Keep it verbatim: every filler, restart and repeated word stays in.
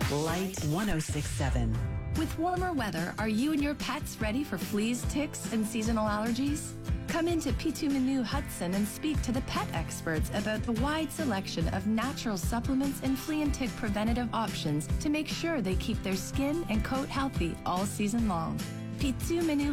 Light one oh six point seven. With warmer weather, are you and your pets ready for fleas, ticks, and seasonal allergies? Come into P two Menu Hudson and speak to the pet experts about the wide selection of natural supplements and flea and tick preventative options to make sure they keep their skin and coat healthy all season long. P two Menu